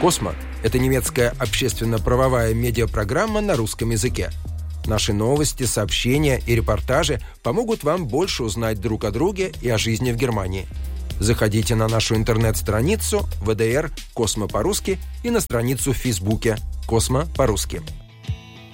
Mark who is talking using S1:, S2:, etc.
S1: «Космо» — это немецкая общественно-правовая медиапрограмма на русском языке. Наши новости, сообщения и репортажи помогут вам больше узнать друг о друге и о жизни в Германии. Заходите на нашу интернет-страницу ВДР «Космо по-русски» и на страницу в Фейсбуке «Космо по-русски».